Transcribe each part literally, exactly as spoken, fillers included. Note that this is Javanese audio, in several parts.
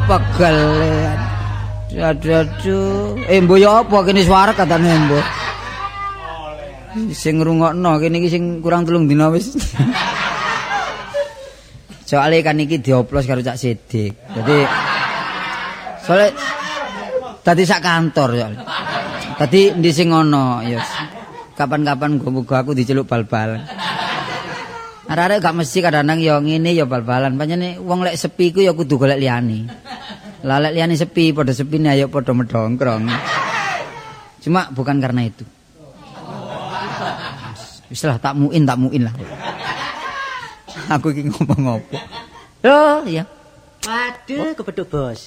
pegel. Aduh aduh. Eh mbo ya apa kene suara katane mbo. Sing ngrungokno kene iki sing kurang telung dina wis. Soale kan iki dioplos karo Cak Sidik. Jadi soale tadi sak kantor ya. Tadi ndi sing ngono ya. Kapan-kapan muga aku diceluk bal-balan. Arek-arek gak mesti kadang-kadang ya ngene ya bal-balan. Pancene wong lek sepi ku ya kudu golek liyane. Lah lek liyane sepi padha sepine ayo padha medongkrong. Cuma bukan karena itu. Wis lah tak muin tak muin lah. Aku iki ngomong apa? Oh, iya. Waduh, kepethuk bos.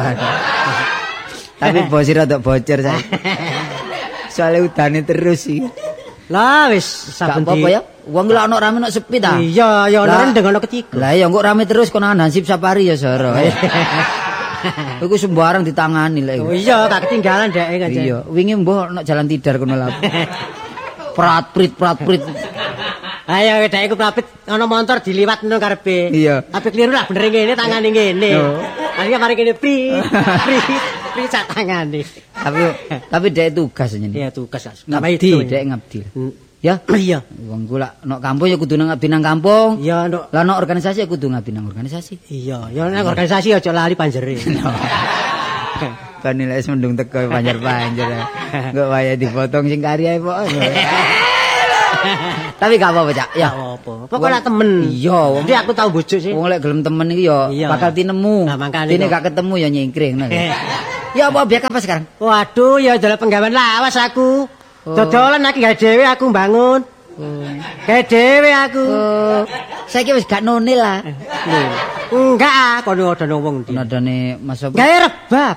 Tapi bos rada bocor saya. Soale udane terus sih. Lah wis saben apa ya? Wong lek ana rame nek sepi ta? Iya, ya ana rendeng ana ketiga. Lah ya kok rame terus kono Hansip Safari ya Soro. Iku sembarang ditangani lek. Oh iya, gak ketinggalan dek kan. Iya, wingi mbah nek jalan tidar kono lha. Prat-prit prat-prit. Ayo dek iku prapit ana motor diliwat nang karepe. Iya. Tapi keliru lah bener ngene tangane ngene. Akhirnya mari kene pri pri pri sak tangane. Tapi tapi dek tugas jenenge. Iya tugas. Ngabdi dek ngabdi. Ya? Iya. Wong ku lak nok kampung ya kudu ngabdi nang kampung. Iya, Nduk. Lah nok organisasi ya kudu ngabdi nang organisasi. Iya, ya nang organisasi aja lali panjere. Kan nilai mendung teko panjer-panjer. Enggak waya dipotong sing karyae pok. Tapi gak apa-apa, Cak. Ya, apa. Pokoke temen. Iya, wong iki aku tau bojo sih. Wong lek gelem temen iki ya bakal tinemu. Nah, makane. Dene gak ketemu ya nyingkring. Ya apa biak apa sekarang? Waduh, ya dalam penggawean lawas aku. Dodolan lagi gawe dhewe aku bangun. Gawe dhewe aku. Saiki wis gak nonil lah. Enggak, kono ada wong ndi. Nadane Mas apa? Gawe rebab.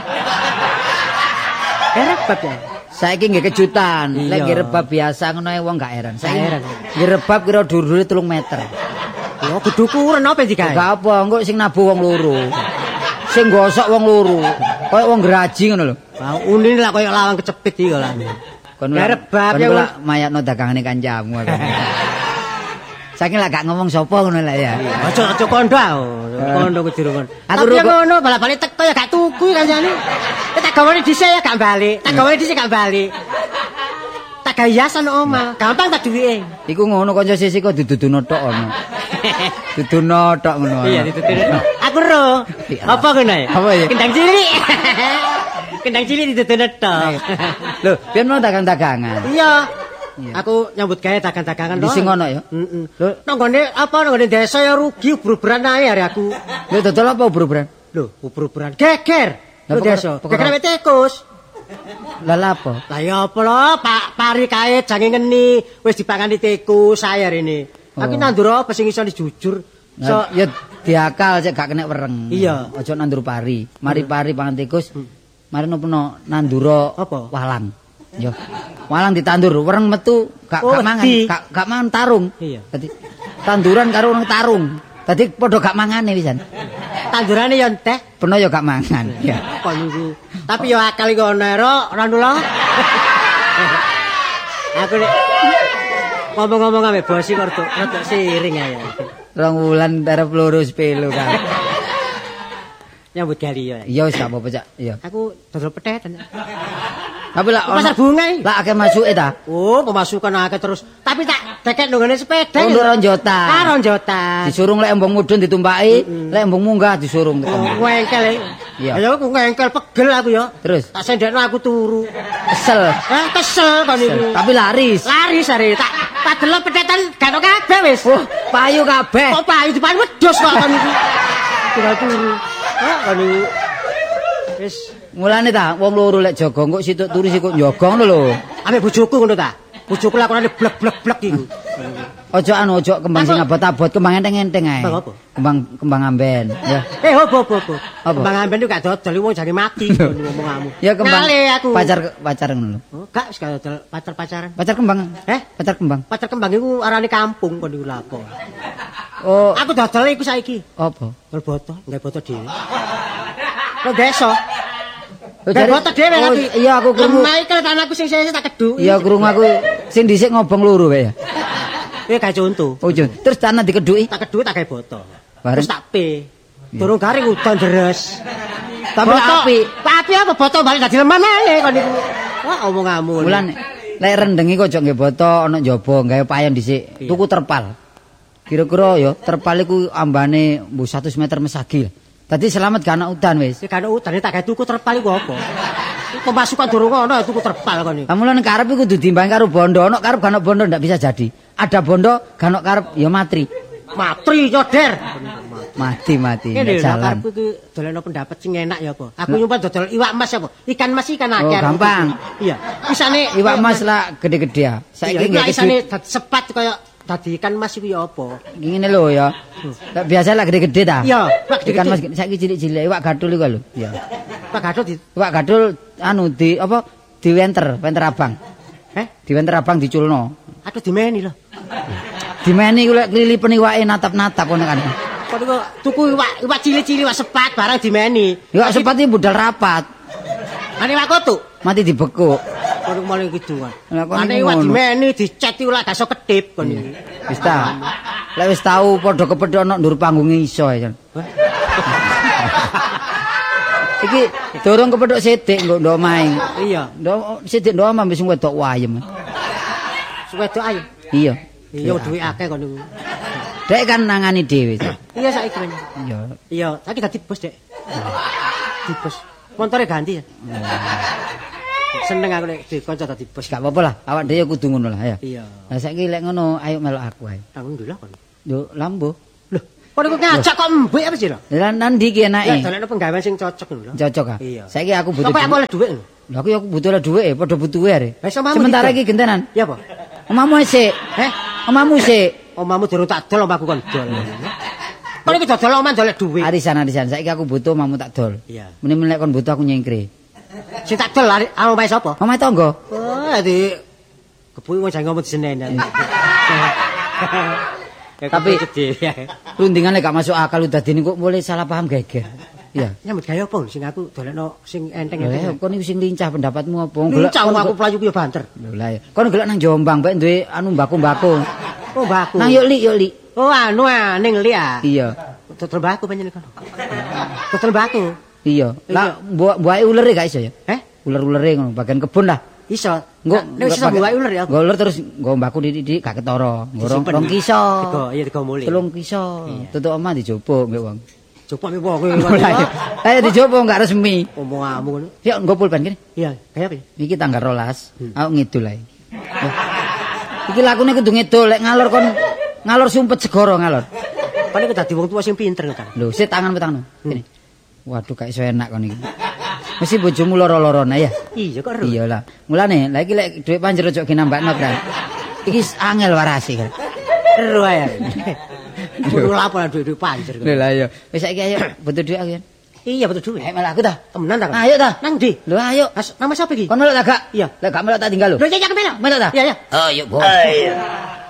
Gawe rebab ya. Saiki nggih kejutan. Lek nggih rebab biasa ngono ae wong gak heran. Saiki nggih rebab kira dhuwure telung meter. Lho kudu ukuran apa iki gawe? Gak apa, engko sing nabuh wong loro. Sing gosok wong loro. Kayak wong graji ngono lho. Ah unine lah koyo lawang kecepit iki lah. Kon rebab ya kon mayakno dagangane kancamu. Saking lak gak ngomong sapa ngono lah ya. Aja aja kondo. Kondo ku dirungon. Aku ngono balik-balik teko ya gak tuku kancane. Tak gawane dhisik ya gak balik. Tak gawane dhisik gak balik. Tak gawe hiasan omah. Gampang tak duwike. Iku ngono kanca sisi kok dududono tok ono. Dududono tok ngono. Iya dududono tok. Aku ro. Apa ngono ya? Apa ya? Kendang cilik. Kendang cilik dududono tok. Lho, piye ono dagang-dagangan? Iya. Aku nyambut gawe dagang-dagangan lho. Di sing ono ya? Heeh. Lho, nang gone apa nang gone desa ya rugi ubur-uburan ae hari aku. Lho dodol apa ubur-uburan? Lho, ubur-uburan geger. Lho desa. Geger wit tikus. Lah apa? Lah ya apa lho, Pak pari kae jange ngeni wis dipangani tikus saya rene. Tapi nandur apa sing iso jujur? So ya diakal cek gak kena wereng. Iya. Aja nandur pari. Mari pari pangan tikus. Mari nopo nandura apa? Walang. Yo. Walang ditandur, wereng metu gak oh, gak mangan, gak gak mangan tarung. Iya. Dadi tanduran karo nang tarung. Dadi padha gak mangane pisan. Tandurane yo entek, peno yo gak mangan. Ya. Kok niku. Tapi yo akal iki ono ero, ora nula. Aku nek ngomong-ngomong ambek bos iki kok rada siring ae. Rong wulan arep loro sepelo kan. Nyambut gawe yo. Iya wis gak apa-apa, Cak. Iya. Aku dodol petetan. Tapi lah pasar bunga iki. Lah akeh masuke ta? Oh, pemasukan akeh terus. Tapi tak deket nggone sepeda. Oh, ronjotan. Ah, ronjotan. Disurung lek embong mudhun ditumpaki, mm. lek embong munggah disurung. Oh, ngengkel. Iya. Ya aku ngengkel pegel aku ya. Terus tak sendekno aku turu. Kesel. Eh, kesel kon niku. Tapi laris. Laris are. Tak tak delok pedetan gak ono kabeh wis. Oh, payu kabeh. Kok payu dipan wedhus kok kon niku. Turu turu. Ah, kon niku. Wis mulane ta wong loro lek jaga kok situk turu sikuk njaga ngono lho. Ambek bojoku ngono ta. Bojoku lakonane blek-blek-blek iku. Ojo anu ojo kembang sing abot-abot, kembang enteng-enteng ae. Kembang kembang amben, ya. Eh, opo opo opo. Kembang amben itu gak dodol wong jane mati ngomong-ngomong. Ya kembang pacar pacar ngono lho. Oh, gak wis gak dodol pacar-pacaran. Pacar kembang. Eh, pacar kembang. Pacar kembang iku arane kampung kon niku lapo. Oh, aku dodol iku saiki. Apa? Dol botol, gawe botol dhewe. Kok desa? Dari botol dhewe tapi. Iya aku krungu. Michael anakku sing sesuk tak keduk. Iya krungu aku sing dhisik ngobong loro wae ya. Eh gak conto. Oh, terus tanah dikeduki. Tak keduki tak gawe botol. Terus tak pe. Durung garing udan deres. Tapi Boto. api, api apa boto balik dadi lemah ae kon niku. Wah omonganmu. Mulane lek rendengi kok nggih boto ana njaba gawe payon dhisik. Tuku terpal. Kira-kira ya terpal iku ambane mbuh seratus meter mesagi. Dadi selamat gak ana udan wis. Sik gak udan tak gawe tuku terpal iku apa? Pemasukan durung ono tuku terpal kon niku. Kamu lan karep iku kudu diimbang karo bondo, ana karep gak ana bondo ndak bisa jadi. Ada bondo gak ana karep ya matri. Matri nyoder. Mati-mati Ini lho, jalan. karepku iki doleno pendapat sing enak ya apa? Aku nyumpah dodol iwak mas apa? Ikan mas ikan akeh. Oh, gampang. Iya. Isane Iwak mas lah gede-gede ya. Saiki nggih isane dadi sepat kaya dadi ikan mas iku ya apa? ngene lho ya. Lah biasa lah gede-gede ta. Iya, iwak gede-gede. Ikan mas saiki cilik-cilik iwak gadul iku lho. Iya. Pak Gadot di Iwak gadul anu di apa? Diwenter, wenter abang. Eh, Diwenter abang diculno. aduh dimeni lho. Dimeni ku lek klilipen iwake natap-natap ngono kan. Kok niku tuku iwak iwak cilik-cilik iwak sepat barang dimeni. Iwak sepat iki budal rapat. Ane iwak kotuk. Mati dibekuk. Kok niku malah gitu kan. Lah, kok Ane niku iwak ngono. dimeni dicet iku lak gak iso kedip kon iki. Wis ta. Lek wis tau padha kepethuk ana ndur panggunge iso ya. Jan. Iki dorong kepethuk sithik nggo ndok omahe. Iya. Ndok sithik ndok omah wis wedok wayem. Wedok ayo. Iya. Iya duwe akeh kon niku. Dek kan nangani dhewe. Iya saiki kan. Iya. Iya, saiki dadi bos, Dek. Di bos. Montore ganti ya. Seneng aku nek dikonco dadi bos. Gak apa-apa lah, awak dhewe kudu ngono lah ya. Iya. Lah saiki lek ngono ayo melok aku ae. Alhamdulillah kon. Yo lambo. Loh, kok niku ngajak kok mbek apa sih lho? Lah nandi ki Ya enake. dolekno penggawean sing cocok ngono lho. Cocok ah. Iya. Saiki aku butuh. Kok aku oleh dhuwit lho. Lah aku yo butuh lah dhuwit, padha butuhe are. Lah iso mamu Sementara didol. iki gentenan. Iya apa? Omamu sik. Heh, Omamu sik. omamu durung tak dol omaku kon dol. Kok niku dodol oman dolek dhuwit. Arisan-arisan saiki aku butuh omamu tak dol. Iya. Mene lek kon butuh aku nyengkre. Sing tak dol lari omahe sapa? Omahe tangga. Oh, di kepuy wong jangan ngomong disenen. Tapi- Rundingan lek gak masuk akal udah dene kok mulai salah paham geger. Iya. nyambut gawe apa sing aku dolekno sing Lah enteng-enteng. kon iki sing lincah pendapatmu apa? Lincah kon- aku pelayu ku ya banter. Lho lah ya. Kon golek nang Jombang bae duwe anu mbako-mbako. Oh, mbakku. Nang yuk li yuk li. Oh, anu ah, ning li ah. Iya. Dodol mbakku panjenengan. Dodol mbakku. Iya. Lah mbok mbuake ulere gak iso ya? Eh? Uler-ulere ngono bagian kebun lah. Iso. Engko Nek wis mbak ular ya. Nggo uler terus nggo mbakku didik gak ketara. Nggo rong Disimpen. rong kiso. Digo, iya digo muli. Telung kiso. Tutuk omah dijupuk mbek wong. Coba mi wong. Ayo dijupuk gak resmi. Omongmu ngono. Yuk nggo pulpen kene. Iya, kaya apa? Iki tanggal rolas, aku ngidul ae. Wah. Iki lakune kudu ngidul, lek ngalor kon ngalor sumpet segara ngalor. Paling ku dadi wong tua sing pinter kan. Lho, sik tangan petangno. Kene. Waduh, gak iso enak kon iki. Mesti bojomu loro-lorona ya. Iya kok ero. Iyalah. Mulane, lha iki lek dhuwit panjer ojo ginambakno, Bro. Iki angel warase kan. Ero ae. Kudu lapo lah duit-duit panjer. Lho lah iya. Wis saiki ayo butuh dhuwit aku ya. Iya betul duit. Ayo malah aku ta. Temenan ta? Ayo ta. Nang ndi? Lho ayo. As, nama siapa iki? Kono lek tak gak? Iya. Lek gak melok tak tinggal lho. Lho, iya, iya, melok. Melok ta? Iya, iya. Ayo, bos.